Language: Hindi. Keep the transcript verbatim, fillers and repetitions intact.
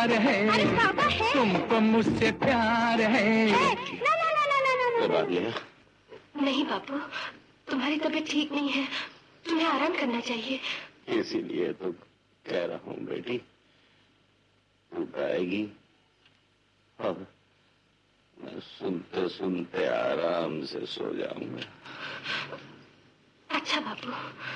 प्यार है, अरे पापा है, तुमको मुझसे प्यार है, है। ना ना ना ना ना ना ना नहीं बापू, तुम्हारी तबीयत ठीक नहीं है, तुम्हें आराम करना चाहिए। इसीलिए तो कह रहा हूँ बेटी, तू गाएगी और मैं सुनते सुनते आराम से सो जाऊंगा। अच्छा बापू।